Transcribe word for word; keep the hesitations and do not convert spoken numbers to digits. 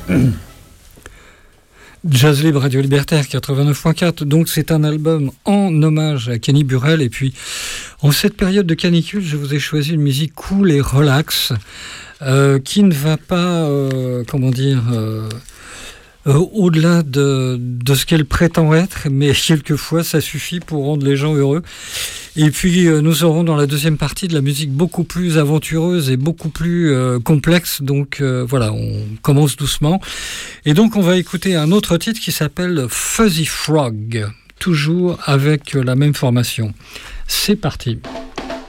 Jazz Libre Radio Libertaire quatre-vingt-neuf point quatre, donc c'est un album en hommage à Kenny Burrell. Et puis en cette période de canicule, je vous ai choisi une musique cool et relax euh, qui ne va pas, euh, comment dire, euh, euh, au-delà de, de ce qu'elle prétend être, mais quelquefois ça suffit pour rendre les gens heureux. Et puis euh, nous aurons dans la deuxième partie de la musique beaucoup plus aventureuse et beaucoup plus euh, complexe. Donc euh, voilà, on commence doucement. Et donc on va écouter un autre titre qui s'appelle Fuzzy Frog, toujours avec la même formation. C'est parti.